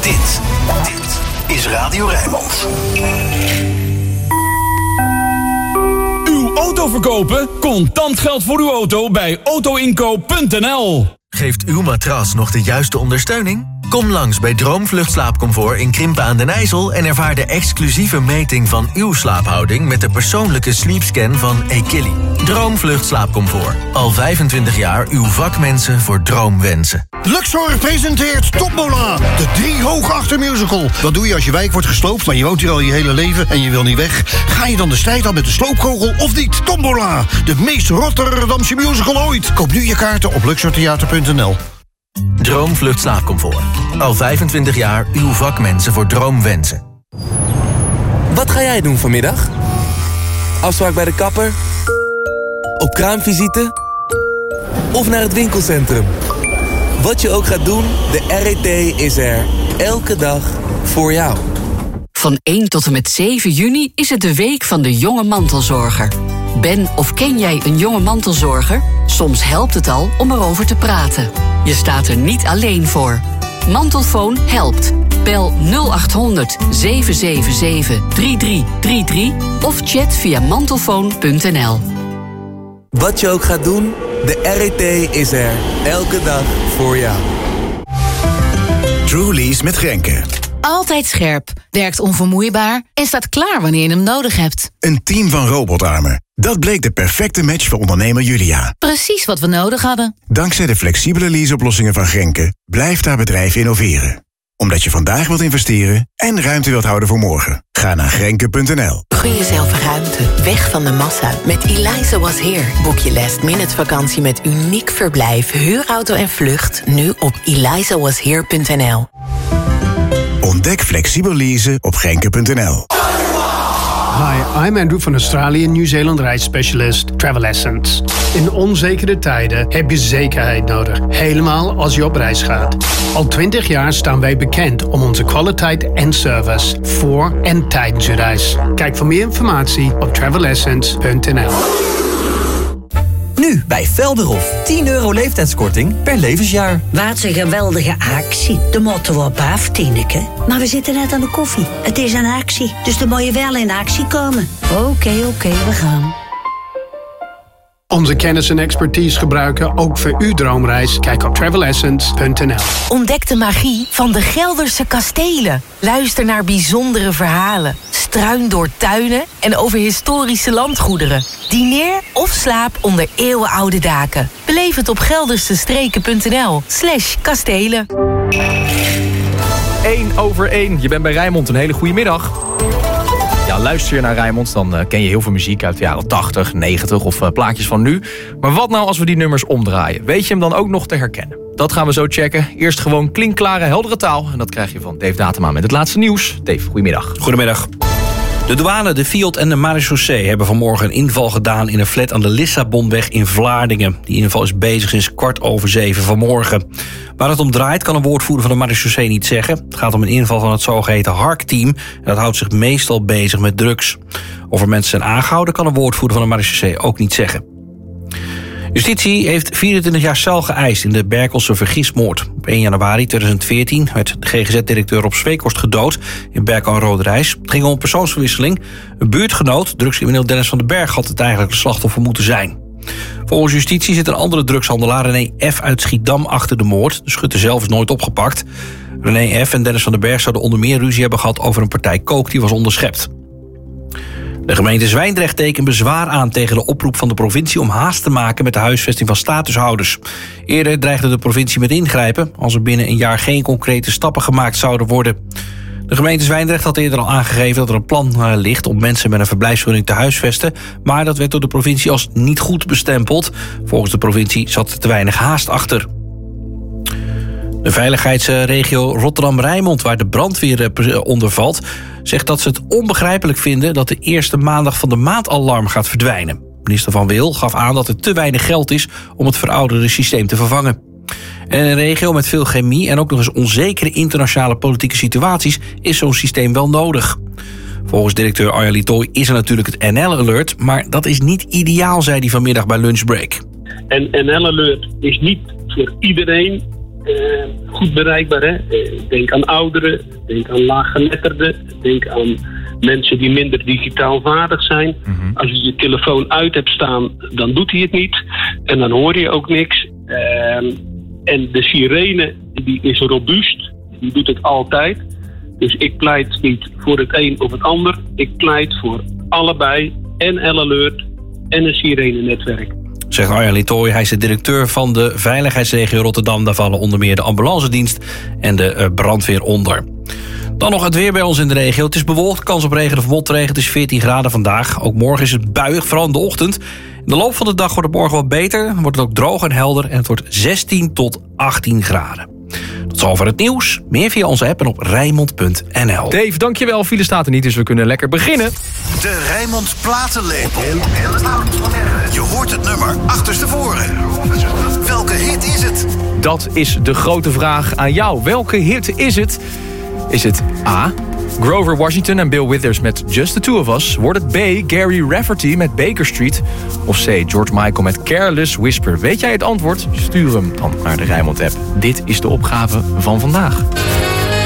Dit is Radio Rijnmond. Uw auto verkopen? Contant geld voor uw auto bij autoinkoop.nl. Geeft uw matras nog de juiste ondersteuning? Kom langs bij Droomvlucht Slaapcomfort in Krimpen aan den IJssel en ervaar de exclusieve meting van uw slaaphouding met de persoonlijke sleepscan van Equilly. Droomvlucht Slaapcomfort. Al 25 jaar uw vakmensen voor droomwensen. Luxor presenteert Tombola, de 3 Hoogachtermusical musical. Wat doe je als je wijk wordt gesloopt, maar je woont hier al je hele leven en je wil niet weg? Ga je dan de strijd aan met de sloopkogel of niet? Tombola, de meest Rotterdamse musical ooit. Koop nu je kaarten op luxortheater.nl. Droomvlucht Slaapcomfort. Al 25 jaar uw vakmensen voor droomwensen. Wat ga jij doen vanmiddag? Afspraak bij de kapper? Op kraamvisite? Of naar het winkelcentrum? Wat je ook gaat doen, de RET is er elke dag voor jou. Van 1 tot en met 7 juni is het de week van de jonge mantelzorger. Ben of ken jij een jonge mantelzorger? Soms helpt het al om erover te praten. Je staat er niet alleen voor. Mantelfoon helpt. Bel 0800 777 3333 of chat via mantelfoon.nl. Wat je ook gaat doen, de RET is er elke dag voor jou. Truly's met Grenke. Altijd scherp, werkt onvermoeibaar en staat klaar wanneer je hem nodig hebt. Een team van robotarmen. Dat bleek de perfecte match voor ondernemer Julia. Precies wat we nodig hadden. Dankzij de flexibele leaseoplossingen van Grenke blijft haar bedrijf innoveren. Omdat je vandaag wilt investeren en ruimte wilt houden voor morgen. Ga naar grenke.nl. Gun jezelf ruimte, weg van de massa. Met Eliza Was Here boek je last-minute vakantie met uniek verblijf, huurauto en vlucht. Nu op elizawashere.nl. Ontdek flexibel leasen op grenke.nl. Hi, I'm Andrew van Australië Nieuw-Zeeland reisspecialist Travel Essence. In onzekere tijden heb je zekerheid nodig, helemaal als je op reis gaat. Al 20 jaar staan wij bekend om onze kwaliteit en service voor en tijdens je reis. Kijk voor meer informatie op travelessence.nl. Nu bij Velderhof. €10 leeftijdskorting per levensjaar. Wat een geweldige actie. De motto op af, Tineke. Maar we zitten net aan de koffie. Het is een actie, dus dan moet je wel in actie komen. Oké, we gaan. Onze kennis en expertise gebruiken ook voor uw droomreis. Kijk op travelessence.nl. Ontdek de magie van de Gelderse kastelen. Luister naar bijzondere verhalen. Struin door tuinen en over historische landgoederen. Dineer of slaap onder eeuwenoude daken. Beleef het op geldersestreken.nl/kastelen. 1/1. Je bent bij Rijnmond. Een hele goede middag. Ja, luister je naar Rijnmond, dan ken je heel veel muziek uit de jaren 80, 90 of plaatjes van nu. Maar wat nou als we die nummers omdraaien? Weet je hem dan ook nog te herkennen? Dat gaan we zo checken. Eerst gewoon klinkklare, heldere taal. En dat krijg je van Dave Datema met het laatste nieuws. Dave, goedemiddag. Goedemiddag. De douane, de Fiat en de marechaussee hebben vanmorgen een inval gedaan in een flat aan de Lissabonweg in Vlaardingen. Die inval is bezig sinds 6:15 vanmorgen. Waar het om draait kan een woordvoerder van de marechaussee niet zeggen. Het gaat om een inval van het zogeheten Hark-team. En dat houdt zich meestal bezig met drugs. Of er mensen zijn aangehouden kan een woordvoerder van de marechaussee ook niet zeggen. Justitie heeft 24 jaar cel geëist in de Berkelse vergismoord. Op 1 januari 2014 werd de GGZ-directeur Rob Zweekhorst gedood in Berkel en Roderijs. Het ging om een persoonsverwisseling. Een buurtgenoot, drugscrimineel Dennis van den Berg, had het eigenlijk de slachtoffer moeten zijn. Volgens justitie zit een andere drugshandelaar, René F. uit Schiedam, achter de moord. De schutter zelf is nooit opgepakt. René F. en Dennis van den Berg zouden onder meer ruzie hebben gehad over een partij kook die was onderschept. De gemeente Zwijndrecht tekent bezwaar aan tegen de oproep van de provincie om haast te maken met de huisvesting van statushouders. Eerder dreigde de provincie met ingrijpen als er binnen een jaar geen concrete stappen gemaakt zouden worden. De gemeente Zwijndrecht had eerder al aangegeven dat er een plan ligt om mensen met een verblijfsvergunning te huisvesten, maar dat werd door de provincie als niet goed bestempeld. Volgens de provincie zat er te weinig haast achter. De veiligheidsregio Rotterdam-Rijnmond, waar de brandweer onder valt, zegt dat ze het onbegrijpelijk vinden dat de eerste maandag van de maand alarm gaat verdwijnen. Minister Van Wil gaf aan dat er te weinig geld is om het verouderde systeem te vervangen. En in een regio met veel chemie en ook nog eens onzekere internationale politieke situaties is zo'n systeem wel nodig. Volgens directeur Arjan Litoy is er natuurlijk het NL-alert, maar dat is niet ideaal, zei hij vanmiddag bij Lunchbreak. En NL-alert is niet voor iedereen goed bereikbaar. Hè? Denk aan ouderen, denk aan laaggeletterden, denk aan mensen die minder digitaal vaardig zijn. Als je je telefoon uit hebt staan, dan doet hij het niet. En dan hoor je ook niks. En de sirene, die is robuust. Die doet het altijd. Dus ik pleit niet voor het een of het ander. Ik pleit voor allebei. En L-Alert en een sirene-netwerk. Zegt Arjan Littooi, hij is de directeur van de veiligheidsregio Rotterdam. Daar vallen onder meer de ambulancedienst en de brandweer onder. Dan nog het weer bij ons in de regio. Het is bewolkt, kans op regen of motregen. Het is 14 graden vandaag. Ook morgen is het buiig, vooral in de ochtend. In de loop van de dag wordt het morgen wat beter. Dan wordt het ook droog en helder en het wordt 16 tot 18 graden. Tot zover het nieuws. Meer via onze app en op Rijnmond.nl. Dave, dankjewel. File staat er niet, dus we kunnen lekker beginnen. De Rijnmond Platenlepel. Je hoort het nummer achterstevoren. Welke hit is het? Dat is de grote vraag aan jou. Welke hit is het? Is het A, Grover Washington en Bill Withers met Just the Two of Us? Wordt het B, Gary Rafferty met Baker Street? Of C, George Michael met Careless Whisper? Weet jij het antwoord? Stuur hem dan naar de Rijnmond app. Dit is de opgave van vandaag.